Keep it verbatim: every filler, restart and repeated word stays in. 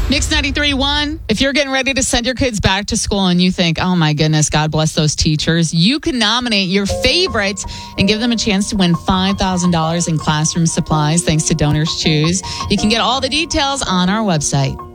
Mix ninety-three point one. If you're getting ready to send your kids back to school and you think, oh my goodness, God bless those teachers, you can nominate your favorites and give them a chance to win five thousand dollars in classroom supplies thanks to Donors Choose. You can get all the details on our website.